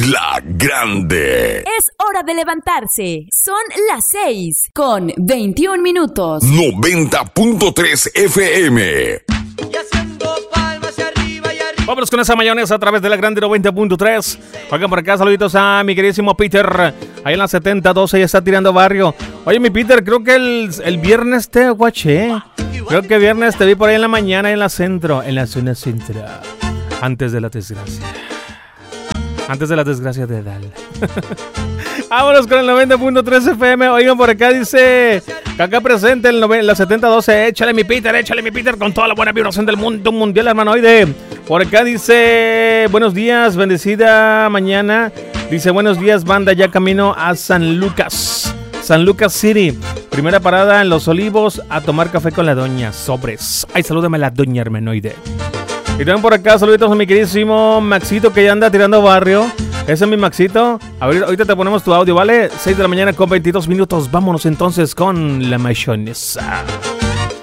La Grande. Es hora de levantarse. Son las 6:21. 90.3 FM. Vámonos con esa mayonesa a través de La Grande 90.3. Oigan, por acá saluditos a mi queridísimo Peter. Ahí en la 7012 ya está tirando barrio. Oye, mi Peter, creo que el viernes te guaché. Creo que viernes te vi por ahí en la mañana en la centro. En la zona centro. Antes de la desgracia. Antes de la desgracia de Dal. Vámonos con el 90.3 FM. Oigan, por acá dice que acá presente la 7012. Échale mi Peter con toda la buena vibración del mundo mundial, hermanoide. Por acá dice, buenos días, bendecida mañana. Dice, buenos días, banda, ya camino a San Lucas City. Primera parada en Los Olivos a tomar café con la doña. Sobres. Ay, salúdame a la doña hermanoide. Y también por acá, saluditos a mi queridísimo Maxito que ya anda tirando barrio. Ese es mi Maxito. A ver, ahorita te ponemos tu audio, ¿vale? 6 de la mañana con 22 minutos. Vámonos entonces con la mayonesa.